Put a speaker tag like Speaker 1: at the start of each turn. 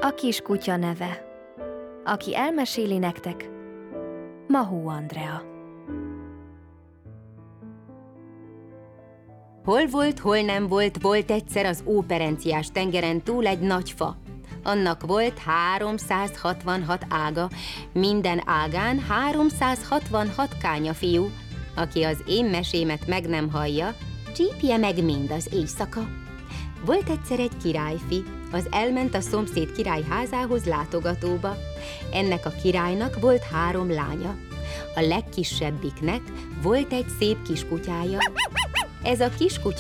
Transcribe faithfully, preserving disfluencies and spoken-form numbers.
Speaker 1: A kiskutya neve. Aki elmeséli nektek, Mahó Andrea.
Speaker 2: Hol volt, hol nem volt, volt egyszer az Óperenciás tengeren túl egy nagy fa. Annak volt háromszázhatvanhat ága, minden ágán háromszázhatvanhat kányafiú. Aki az én mesémet meg nem hallja, csípje meg mind az éjszaka. Volt egyszer egy királyfi, az elment a szomszéd király házához látogatóba. Ennek a királynak volt három lánya. A legkisebbiknek volt egy szép kiskutyája. Ez a kiskutya